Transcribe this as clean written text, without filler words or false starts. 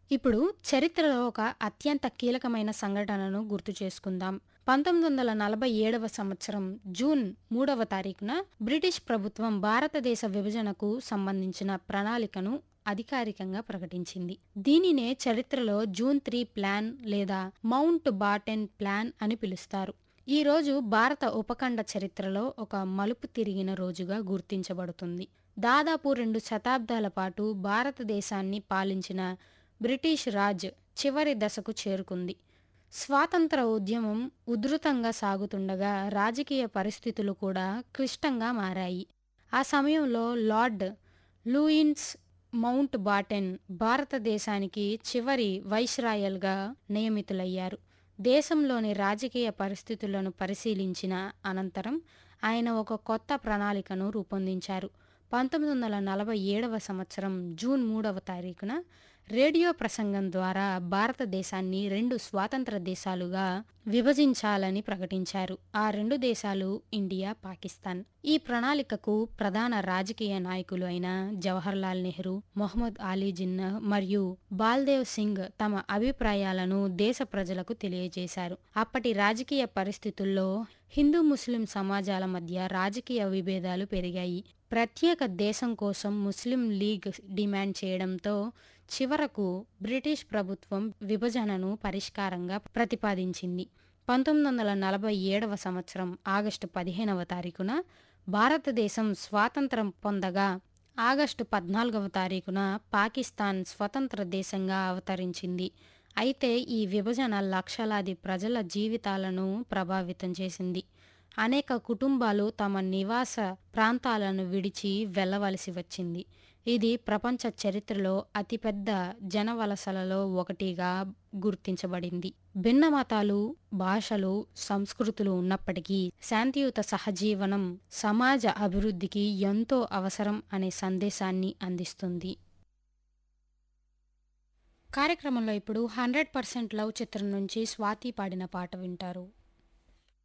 ఇప్పుడు చరిత్రలో ఒక అత్యంత కీలకమైన సంఘటనను గుర్తు చేసుకుందాం. 1947వ సంవత్సరం జూన్ 3వ తారీఖున బ్రిటిష్ ప్రభుత్వం భారతదేశ విభజనకు సంబంధించిన ప్రణాళికను అధికారికంగా ప్రకటించింది. దీనినే చరిత్రలో జూన్ 3 ప్లాన్ లేదా మౌంట్ బాటెన్ ప్లాన్ అని పిలుస్తారు. ఈ రోజు భారత ఉపఖండ చరిత్రలో ఒక మలుపు తిరిగిన రోజుగా గుర్తించబడుతుంది. దాదాపు 2 శతాబ్దాల పాటు భారతదేశాన్ని పాలించిన బ్రిటిష్ రాజ్ చివరి దశకు చేరుకుంది. స్వాతంత్ర ఉద్యమం ఉధృతంగా సాగుతుండగా రాజకీయ పరిస్థితులు కూడా క్లిష్టంగా మారాయి. ఆ సమయంలో లార్డ్ లూయిస్ మౌంట్ బాటెన్ భారతదేశానికి చివరి వైస్రాయల్గా నియమితులయ్యారు. దేశంలోని రాజకీయ పరిస్థితులను పరిశీలించిన అనంతరం ఆయన ఒక కొత్త ప్రణాళికను రూపొందించారు. 1947వ సంవత్సరం జూన్ 3వ తారీఖున రేడియో ప్రసంగం ద్వారా భారతదేశాన్ని 2 స్వాతంత్ర దేశాలుగా విభజించాలని ప్రకటించారు. ఆ 2 దేశాలు ఇండియా, పాకిస్తాన్. ఈ ప్రణాళికకు ప్రధాన రాజకీయ నాయకులు అయిన జవహర్లాల్ నెహ్రూ, మొహమ్మద్ అలీ జిన్నా మరియు బాల్దేవ్ సింగ్ తమ అభిప్రాయాలను దేశ ప్రజలకు తెలియజేశారు. అప్పటి రాజకీయ పరిస్థితుల్లో హిందూ ముస్లిం సమాజాల మధ్య రాజకీయ విభేదాలు పెరిగాయి. ప్రత్యేక దేశం కోసం ముస్లిం లీగ్ డిమాండ్ చేయడంతో చివరకు బ్రిటిష్ ప్రభుత్వం విభజనను పరిష్కారంగా ప్రతిపాదించింది. 1947వ సంవత్సరం ఆగస్టు 15వ తారీఖున భారతదేశం స్వాతంత్రం పొందగా ఆగస్టు 14వ తారీఖున పాకిస్తాన్ స్వతంత్ర దేశంగా అవతరించింది. అయితే ఈ విభజన లక్షలాది ప్రజల జీవితాలను ప్రభావితం చేసింది. అనేక కుటుంబాలు తమ నివాస ప్రాంతాలను విడిచి వెళ్లవలసి వచ్చింది. ఇది ప్రపంచ చరిత్రలో అతిపెద్ద జనవలసలలో ఒకటిగా గుర్తించబడింది. భిన్న మతాలు, భాషలు, సంస్కృతులు ఉన్నప్పటికీ శాంతియుత సహజీవనం సమాజ అభివృద్ధికి ఎంతో అవసరం అనే సందేశాన్ని అందిస్తుంది. కార్యక్రమంలో ఇప్పుడు 100% లవ్ చిత్రం నుంచి స్వాతి పాడిన పాట వింటారు.